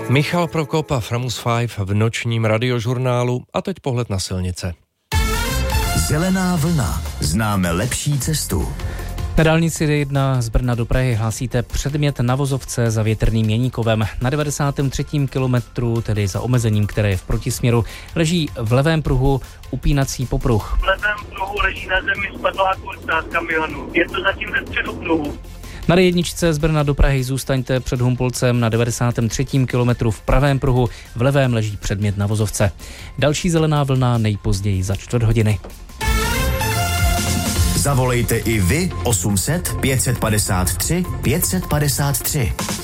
Michal Prokop a Framus 5 v nočním radiožurnálu a teď pohled na silnice. Zelená vlna. Známe lepší cestu. Na dálnici D1 z Brna do Prahy hlásíte předmět na vozovce za Větrným Jeníkovem. Na 93. kilometru, tedy za omezením, které je v protisměru, leží v levém pruhu upínací popruh. V levém pruhu leží na zemi spadlá kurta z kamionu. Je to zatím ze středu pruhu. Na D1 z Brna do Prahy zůstaňte před Humpolcem na 93. kilometru v pravém pruhu, v levém leží předmět na vozovce. Další zelená vlna nejpozději za 4 hodiny. Zavolejte i vy 800 553 553.